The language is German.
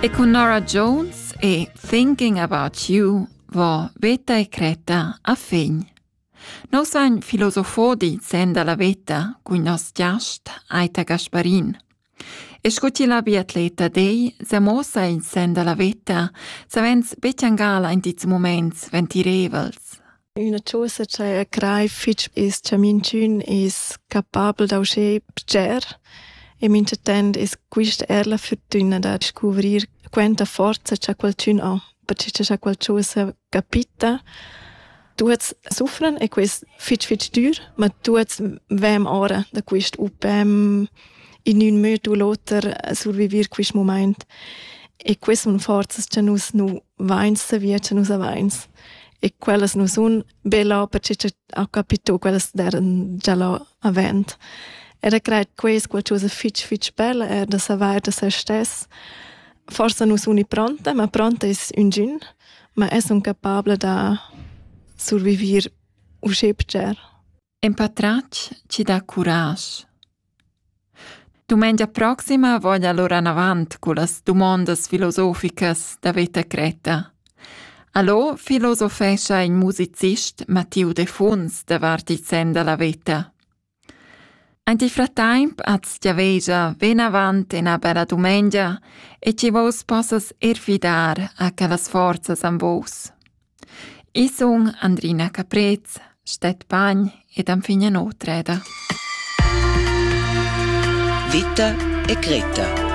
E con Nora Jones e Thinking About You va Veta e Creta a fegn. Nos vain filosofodi senda la veta cun nos giast Aita Gasparin. E scuti la biatleta dei se mossa in senda la veta savens betiangala in diz moments ventirevels. Una cosa che a crai fitch is che mincun is capabel da usce pger e mince tend is quist erla fortuna da scovrir quanta forza c'è qualcun ha, perché c'è qualcosa capita. Tu has suffren e quest fitch dur, ma tu has vem ora da quist upem in un möt u loter survivir quist moment. E quest un forzas c'è nus nu vains savia c'è nus avains. E quellas nu sun bella perché c'è a capito quellas deren già la avent. Era creit quest qualcosa fitch bella da savoir da se stess. Forse non sono pronta, ma pronta è un gin, ma è un capabile da sopravvivere o schepcer. Empatrac ci dà courage. Domenica prossima voglio allora in avant con le domande filosofiche da Veta Creta. Allo filosofescia il musicist Matteo De Funs da Vartizenda la Veta. Anti fratemp az giaveja ven avant in a bella domenica e ci vos possas erfidar a quellas forzas am vos. I son Andrina Caprez, Stet Bagn ed am fine notreda. Vita e Creta.